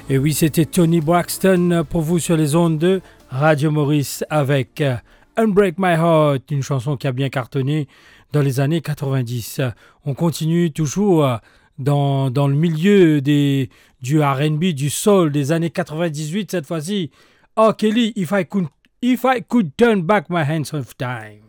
Et oui, c'était Tony Braxton pour vous sur les ondes de Radio Maurice avec Unbreak My Heart, une chanson qui a bien cartonné dans les années 90. On continue toujours dans le milieu du R&B, du soul des années 98 cette fois-ci. R. Kelly, If I Could Turn Back My Hands of Time.